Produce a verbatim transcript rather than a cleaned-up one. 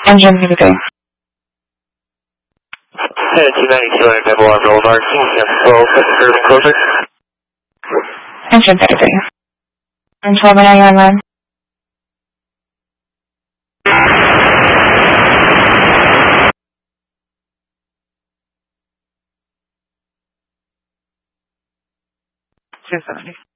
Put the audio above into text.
Engine thirty three. Hey, two ninety-two hundred double R Boulevard, C C M twelve, serving closer. Engine thirty three. And twelve and you're online. two seventy.